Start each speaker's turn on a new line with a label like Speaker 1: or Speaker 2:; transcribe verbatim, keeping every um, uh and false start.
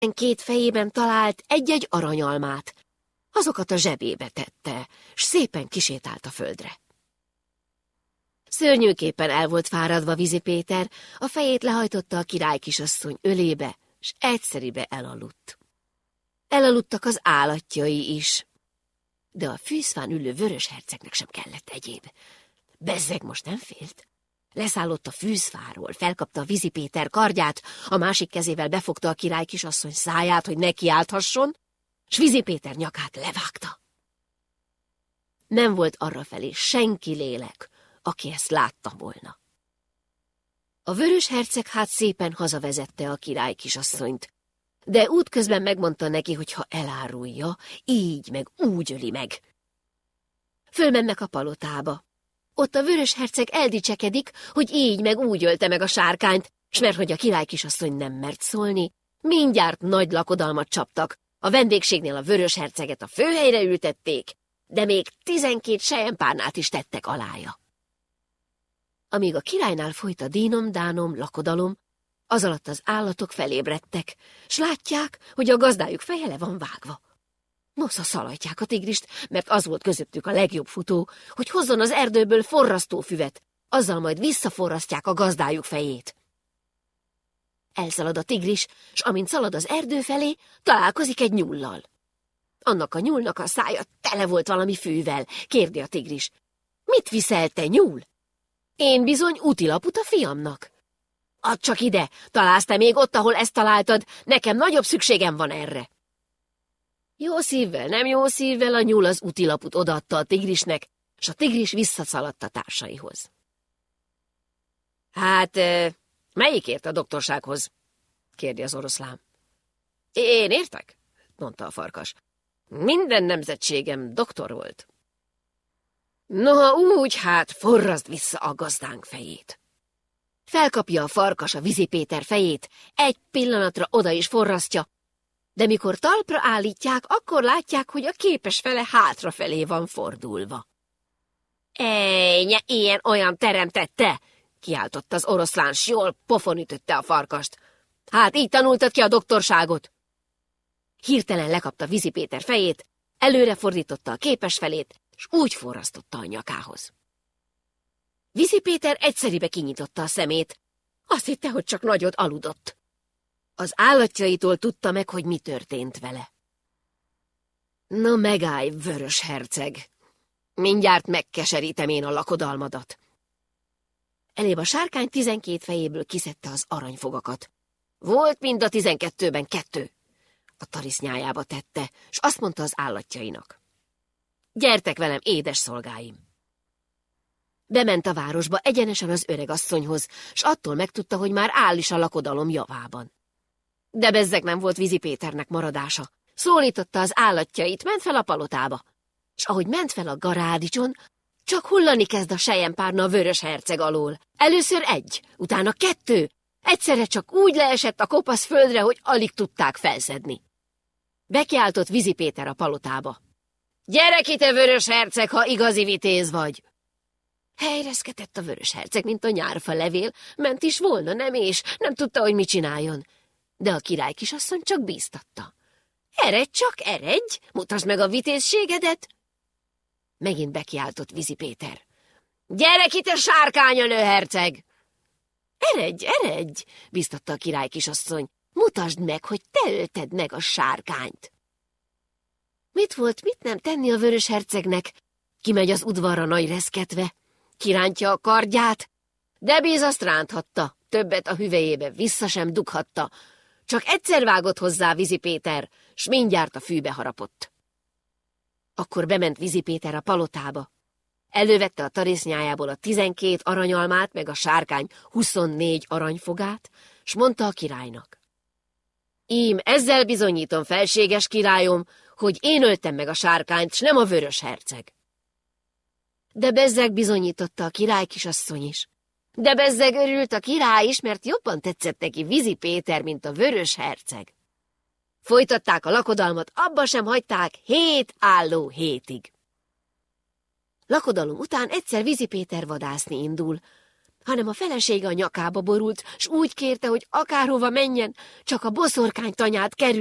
Speaker 1: Két fejében talált egy-egy aranyalmát. Azokat a zsebébe tette, s szépen kisétált a földre. Szörnyűképpen el volt fáradva Vizi Péter, a fejét lehajtotta a király kisasszony ölébe, s egyszeribe elaludt. Elaludtak az állatjai is, de a fűzfán ülő vörös hercegnek sem kellett egyéb. Bezzeg most nem félt. Leszállott a fűzfáról, felkapta a Vizi Péter kardját, a másik kezével befogta a király kisasszony száját, hogy ne kiálthasson, s Vizi Péter nyakát levágta. Nem volt arrafelé senki lélek, aki ezt látta volna. A vörös herceg hát szépen hazavezette a király kisasszonyt, de útközben megmondta neki, hogy ha elárulja, így meg úgy öli meg. Fölmennek a palotába. Ott a vörös herceg eldicsekedik, hogy így meg úgy ölte meg a sárkányt, s mert hogy a király kisasszony nem mert szólni, mindjárt nagy lakodalmat csaptak, a vendégségnél a vörös herceget a főhelyre ültették, de még tizenkét selyempárnát is tettek alája. Amíg a királynál folyt a dínom-dánom, lakodalom, az alatt az állatok felébredtek, s látják, hogy a gazdájuk feje le van vágva. Nosza szalajtják a tigrist, mert az volt közöttük a legjobb futó, hogy hozzon az erdőből forrasztófüvet, azzal majd visszaforrasztják a gazdájuk fejét. Elszalad a tigris, s amint szalad az erdő felé, találkozik egy nyullal. Annak a nyúlnak a szája tele volt valami fűvel, kérdi a tigris. Mit viszel te, nyúl? Én bizony útilaput a fiamnak. Add csak ide, találsz te még ott, ahol ezt találtad, nekem nagyobb szükségem van erre. Jó szívvel, nem jó szívvel a nyúl az útilaput odaadta a tigrisnek, s a tigris visszaszaladt a társaihoz. Hát, melyikért a doktorsághoz? Kérdi az oroszlán. Én értek, mondta a farkas. Minden nemzetségem doktor volt. Noha úgy, hát forraszd vissza a gazdánk fejét. Felkapja a farkas a Vizi Péter fejét, egy pillanatra oda is forrasztja, de mikor talpra állítják, akkor látják, hogy a képes fele hátrafelé van fordulva. Ejnye, ilyen-olyan teremtette, kiáltott az oroszlán, s jól pofon ütötte a farkast. Hát így tanultad ki a doktorságot. Hirtelen lekapta Vizi Péter fejét, előre fordította a képes felét, s úgy forrasztotta a nyakához. Vizi Péter egyszeribe kinyitotta a szemét. Azt hitte, hogy csak nagyot aludott. Az állatjaitól tudta meg, hogy mi történt vele. Na megállj, vörös herceg! Mindjárt megkeserítem én a lakodalmadat. Elébb a sárkány tizenkét fejéből kiszedte az aranyfogakat. Volt mind a tizenkettőben kettő. A tarisznyájába tette, s azt mondta az állatjainak. Gyertek velem, édes szolgáim! Bement a városba egyenesen az öregasszonyhoz, s attól megtudta, hogy már áll is a lakodalom javában. De bezzeg nem volt Vizi Péternek maradása. Szólította az állatjait, ment fel a palotába. S ahogy ment fel a garádicson, csak hullani kezd a selyempárna a vörös herceg alól. Először egy, utána kettő. Egyszerre csak úgy leesett a kopasz földre, hogy alig tudták felszedni. Bekiáltott Vizi Péter a palotába. Gyere ki, te vörös herceg, ha igazi vitéz vagy! Helyezkedett a vörös herceg, mint a nyárfa levél, ment is volna, nem és nem tudta, hogy mit csináljon. De a király kisasszony csak bíztatta. Eredj csak, eredj, mutasd meg a vitézségedet! Megint bekiáltott Vizi Péter. Gyere ki, te sárkányölő herceg! Eredj, eredj, bíztatta a király kisasszony. Mutasd meg, hogy te ölted meg a sárkányt. Mit volt, mit nem tenni a vörös hercegnek? Kimegy az udvarra nagy reszketve, kirántja a kardját, de bíz azt ránthatta, többet a hüvelyébe vissza sem dughatta. Csak egyszer vágott hozzá Vizi Péter, s mindjárt a fűbe harapott. Akkor bement Vizi Péter a palotába. Elővette a tarisznyájából a tizenkét aranyalmát, meg a sárkány huszonnégy aranyfogát, s mondta a királynak. Ím, ezzel bizonyítom, felséges királyom, hogy én öltem meg a sárkányt, s nem a vörös herceg. De bezzeg bizonyította a király kisasszony is. De bezzeg örült a király is, mert jobban tetszett neki Vizi Péter, mint a vörös herceg. Folytatták a lakodalmat, abba sem hagyták hét álló hétig. Lakodalom után egyszer Vizi Péter vadászni indul. hanem a felesége a nyakába borult, s úgy kérte, hogy akárhova menjen, csak a boszorkány tanyát kerül.